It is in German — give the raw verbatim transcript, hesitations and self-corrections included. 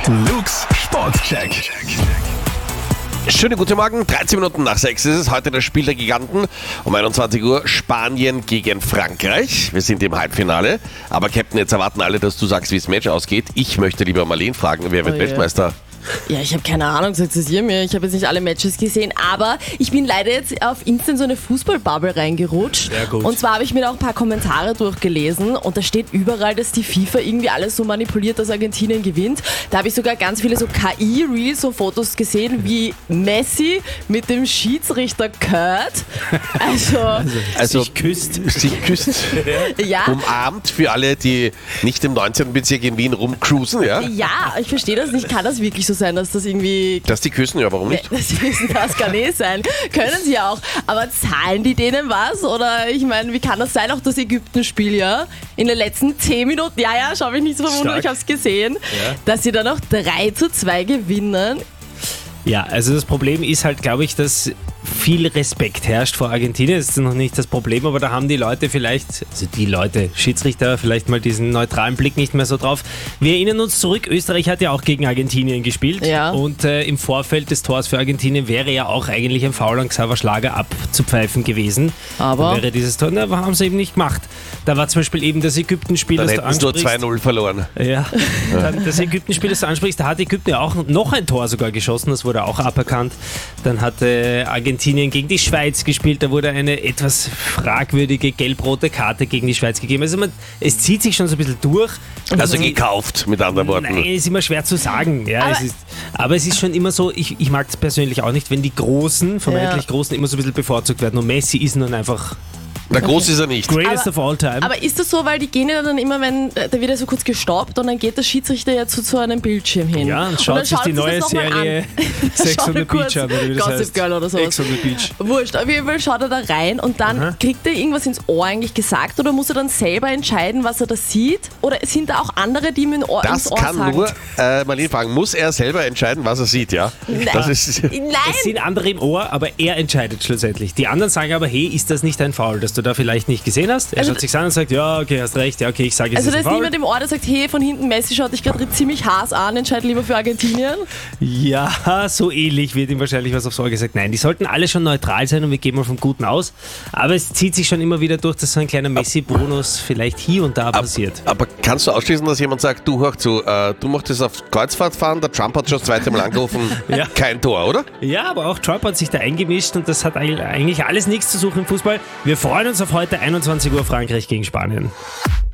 Luke's Sportcheck. Schönen guten Morgen, dreizehn Minuten nach sechs ist es. Heute das Spiel der Giganten. Um einundzwanzig Uhr Spanien gegen Frankreich. Wir sind im Halbfinale. Aber Captain, jetzt erwarten alle, dass du sagst, wie das Match ausgeht. Ich möchte lieber Marleen fragen, wer wird Oh, Weltmeister? Ja, ich habe keine Ahnung, sagt es ihr mir. Ich habe jetzt nicht alle Matches gesehen, aber ich bin leider jetzt auf Insta in so eine Fußballbubble reingerutscht. Sehr gut. Und zwar habe ich mir da auch ein paar Kommentare durchgelesen und da steht überall, dass die FIFA irgendwie alles so manipuliert, dass Argentinien gewinnt. Da habe ich sogar ganz viele so K I-Reels und Fotos gesehen, wie Messi mit dem Schiedsrichter Kurt. Also, Also, sich küsst. sich küsst, ja. umarmt für alle, die nicht im neunzehnten Bezirk in Wien rumcruisen, ja? Ja, ich verstehe das nicht. Kann das wirklich so sein, dass das irgendwie... Dass die küssen, ja, warum nicht? Das wissen, das kann eh sein. Können sie ja auch. Aber zahlen die denen was? Oder ich meine, wie kann das sein? Auch das Ägypten-Spiel, ja? In den letzten zehn Minuten, ja, ja, schau mich nicht so verwundert, Stark. ich habe es gesehen, Ja. dass sie dann noch drei zu zwei gewinnen. Ja, also das Problem ist halt, glaube ich, dass viel Respekt herrscht vor Argentinien. Das ist noch nicht das Problem, aber da haben die Leute vielleicht, also die Leute, Schiedsrichter, vielleicht mal diesen neutralen Blick nicht mehr so drauf. Wir erinnern uns zurück, Österreich hat ja auch gegen Argentinien gespielt. Ja. Und äh, im Vorfeld des Tors für Argentinien wäre ja auch eigentlich ein Foul an Xaver Schlager abzupfeifen gewesen. Aber- Dann wäre dieses Tor, na, haben sie eben nicht gemacht. Da war zum Beispiel eben das Ägypten-Spiel, Dann das du hätten sie nur ansprichst. zwei null verloren. Ja, dann das Ägypten-Spiel, das du ansprichst, da hat Ägypten ja auch noch ein Tor sogar geschossen, das wurde auch aberkannt. Dann hat äh, Argentinien gegen die Schweiz gespielt, da wurde eine etwas fragwürdige gelb-rote Karte gegen die Schweiz gegeben. Also man, es zieht sich schon so ein bisschen durch. Also gekauft, mit anderen Worten. Nein, ist immer schwer zu sagen. Ja, Aber- es ist, aber es ist schon immer so, ich, ich mag es persönlich auch nicht, wenn die Großen, vermeintlich Ja. Großen, immer so ein bisschen bevorzugt werden. Und Messi ist nun einfach Na, groß ist er nicht. greatest Aber- of all time. Aber ist das so, weil die gehen ja dann immer, wenn, da wird ja so kurz gestoppt und dann geht der Schiedsrichter ja zu, zu einem Bildschirm hin. Ja, und schaut dann sich die das neue noch mal Serie an. Sex Schaut on the er kurz Beach an, oder wie das Gossip heißt. Girl oder sowas. Ex on the Beach. Wurscht, auf jeden Fall schaut er da rein und dann Aha. kriegt er irgendwas ins Ohr eigentlich gesagt oder muss er dann selber entscheiden, was er da sieht? Oder sind da auch andere, die ihm in Ohr, Das ins Ohr kann sagen? nur, äh, Marleen fragen, muss er selber entscheiden, was er sieht, ja? Das ist... Nein! Es sind andere im Ohr, aber er entscheidet schlussendlich. Die anderen sagen aber, hey, ist das nicht ein Foul, das du da vielleicht nicht gesehen hast? Er Also- schaut sich an und sagt, ja, okay, hast recht, ja, okay, ich sage, es Also ist da ein ist Foul. niemand im Ohr, der sagt, hey, von hinten Messi schaut dich gerade ziemlich Haas an, entscheide lieber für Argentinien. Ja, so ähnlich wird ihm wahrscheinlich was aufs Ohr gesagt. Nein, die sollten alle schon neutral sein und wir gehen mal vom Guten aus. Aber es zieht sich schon immer wieder durch, dass so ein kleiner Messi-Bonus vielleicht hier und da passiert. Aber kannst du ausschließen, dass jemand sagt, du hör zu, äh, du möchtest auf Kreuzfahrt fahren, der Trump hat schon das zweite Mal angerufen, Ja. kein Tor, oder? Ja, aber auch Trump hat sich da eingemischt und das hat eigentlich alles nichts zu suchen im Fußball. Wir freuen uns auf heute einundzwanzig Uhr Frankreich gegen Spanien.